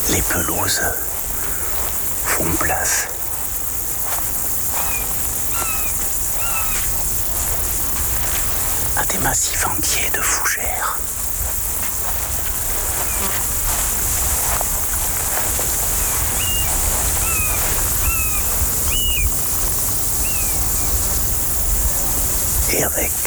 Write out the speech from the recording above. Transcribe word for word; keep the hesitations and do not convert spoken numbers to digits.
les pelouses font place à des massifs entiers de fougères. Et avec